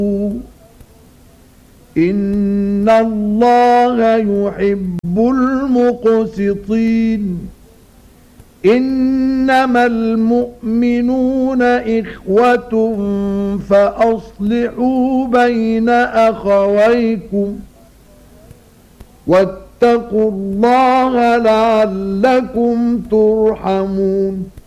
إن الله يحب المقسطين. إنما المؤمنون إخوة فأصلحوا بين أخويكم واتقوا الله لعلكم ترحمون.